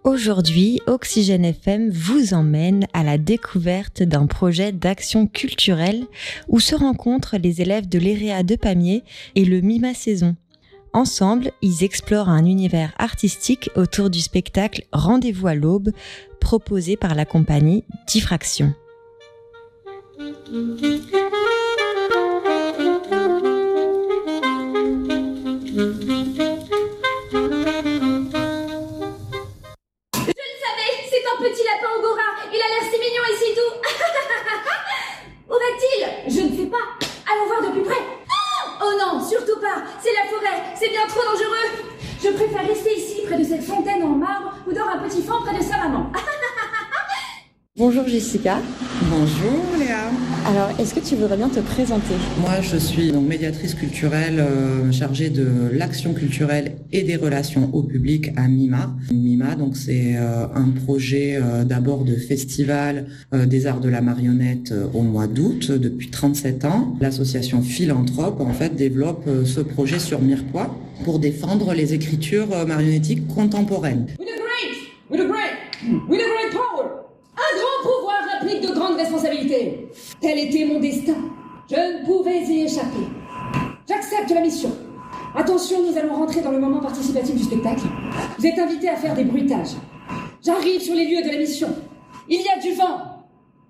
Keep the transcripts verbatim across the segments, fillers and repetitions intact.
Aujourd'hui, Oxygène F M vous emmène à la découverte d'un projet d'action culturelle où se rencontrent les élèves de l'E R E A de Pamiers et le Mima Saison. Ensemble, ils explorent un univers artistique autour du spectacle Rendez-vous à l'aube, proposé par la compagnie Diffraction. Petit lapin Angora, il a l'air si mignon et si doux. Où va-t-il? Je ne sais pas. Allons voir de plus près. Oh non, surtout pas. C'est la forêt, c'est bien trop dangereux. Je préfère rester ici, près de cette fontaine en marbre, où dort un petit fan près de sa maman. Bonjour Jessica. Bonjour Léa. Alors, est-ce que tu voudrais bien te présenter? Moi, je suis donc médiatrice culturelle euh, chargée de l'action culturelle et des relations au public à Mima. Mima, donc c'est euh, un projet euh, d'abord de festival euh, des arts de la marionnette euh, au mois d'août depuis trente-sept ans. L'association Philanthrope en fait développe euh, ce projet sur Mirepoix pour défendre les écritures euh, marionnettiques contemporaines. With a great, with a great, with a great power. Un grand pouvoir implique de grandes responsabilités. Tel était mon destin. Je ne pouvais y échapper. J'accepte la mission. Attention, nous allons rentrer dans le moment participatif du spectacle. Vous êtes invités à faire des bruitages. J'arrive sur les lieux de la mission. Il y a du vent.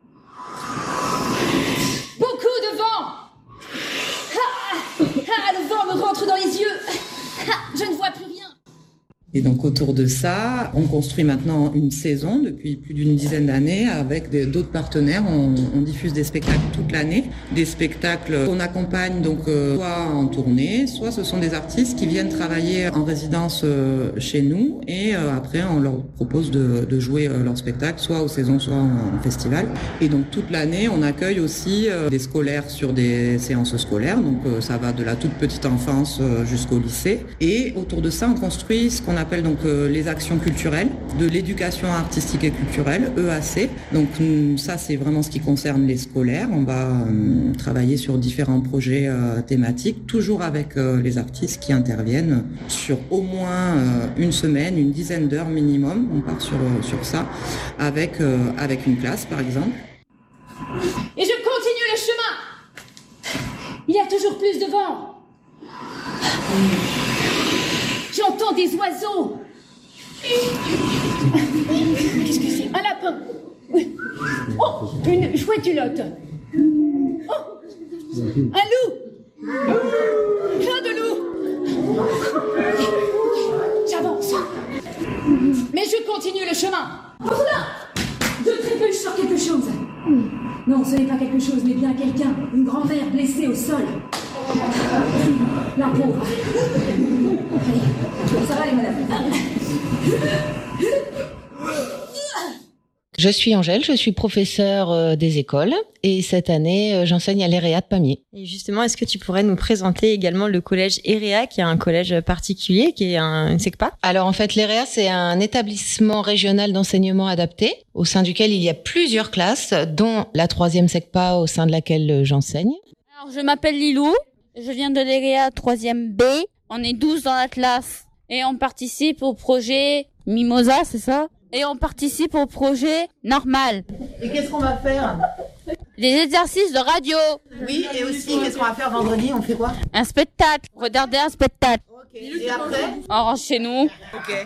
Beaucoup de vent. Ah, ah, le vent me rentre dans les yeux. Ah, je ne vois plus rien. Et donc autour de ça, on construit maintenant une saison depuis plus d'une dizaine d'années avec des, d'autres partenaires. On, on diffuse des spectacles toute l'année, des spectacles qu'on accompagne donc euh, soit en tournée, soit ce sont des artistes qui viennent travailler en résidence euh, chez nous et euh, après on leur propose de, de jouer euh, leur spectacle soit aux saisons, soit en, en festival. Et donc toute l'année, on accueille aussi euh, des scolaires sur des séances scolaires. Donc euh, ça va de la toute petite enfance euh, jusqu'au lycée. Et autour de ça, on construit ce qu'on appelle donc euh, les actions culturelles, de l'éducation artistique et culturelle, E A C. Donc ça, c'est vraiment ce qui concerne les scolaires. On va euh, travailler sur différents projets euh, thématiques, toujours avec euh, les artistes qui interviennent sur au moins euh, une semaine, une dizaine d'heures minimum. On part sur, euh, sur ça, avec, euh, avec une classe, par exemple. Et je continue le chemin. Il y a toujours plus de vent. J'entends des oiseaux. Qu'est-ce que c'est? Un lapin. Oui. Oh, une chouette hulotte. Oh, un loup. Plein de loups. J'avance. Mais je continue le chemin. Oh là, je trébuche sur quelque chose. Non, ce n'est pas quelque chose, mais bien quelqu'un. Une grand-mère blessée au sol. La pauvre. Allez, ça va les madames. Je suis Angèle, je suis professeure des écoles et cette année, j'enseigne à l'E R E A de Pamiers. Et justement, est-ce que tu pourrais nous présenter également le collège E R E A, qui est un collège particulier, qui est un, une SECPA? Alors en fait, l'E R E A, c'est un établissement régional d'enseignement adapté au sein duquel il y a plusieurs classes, dont la troisième SECPA au sein de laquelle j'enseigne. Alors je m'appelle Lilou, je viens de l'E R E A troisième B, on est douze dans la classe et on participe au projet Mimosa, c'est ça? Et on participe au projet Normal. Et qu'est-ce qu'on va faire? Des exercices de radio. Oui, et aussi, qu'est-ce qu'on va faire vendredi? On fait quoi? Un spectacle. Regarder un spectacle. Ok. Et après? On rentre chez nous. Ok.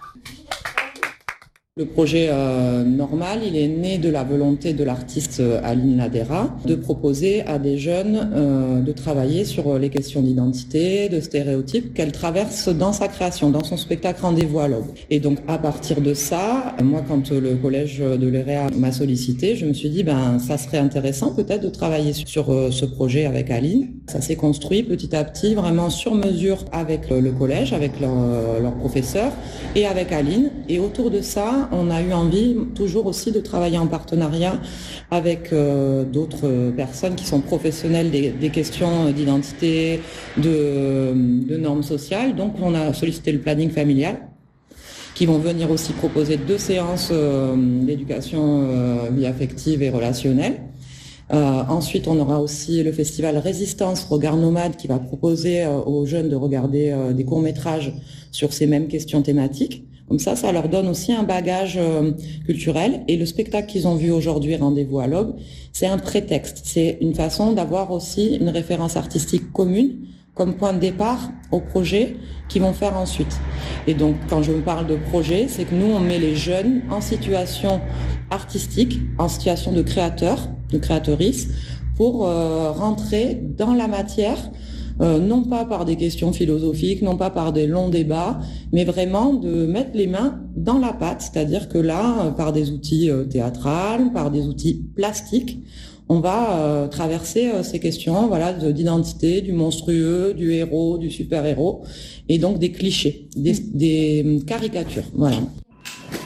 Le projet euh, Normal, il est né de la volonté de l'artiste euh, Aline Ladera de proposer à des jeunes euh, de travailler sur les questions d'identité, de stéréotypes qu'elle traverse dans sa création, dans son spectacle Rendez-vous à l'aube. Et donc à partir de ça, moi quand le collège de l'E R E A m'a sollicité, je me suis dit ben ça serait intéressant peut-être de travailler sur, sur euh, ce projet avec Aline. Ça s'est construit petit à petit, vraiment sur mesure avec le, le collège, avec leur, leur professeur et avec Aline. Et autour de ça, on a eu envie toujours aussi de travailler en partenariat avec euh, d'autres personnes qui sont professionnelles des, des questions d'identité, de, de normes sociales. Donc on a sollicité le planning familial, qui vont venir aussi proposer deux séances euh, d'éducation euh, vie affective et relationnelle. Euh, ensuite, on aura aussi le festival Résistance Regard Nomade qui va proposer euh, aux jeunes de regarder euh, des courts-métrages sur ces mêmes questions thématiques. Comme ça, ça leur donne aussi un bagage euh, culturel. Et le spectacle qu'ils ont vu aujourd'hui, Rendez-vous à l'aube, c'est un prétexte. C'est une façon d'avoir aussi une référence artistique commune comme point de départ au projet qu'ils vont faire ensuite. Et donc, quand je parle de projet, c'est que nous, on met les jeunes en situation artistique, en situation de créateur, de créatrice, pour euh, rentrer dans la matière, euh, non pas par des questions philosophiques, non pas par des longs débats, mais vraiment de mettre les mains dans la pâte, c'est-à-dire que là, euh, par des outils euh, théâtrales, par des outils plastiques, on va euh, traverser euh, ces questions, voilà, de, d'identité, du monstrueux, du héros, du super-héros, et donc des clichés, des, des caricatures, voilà.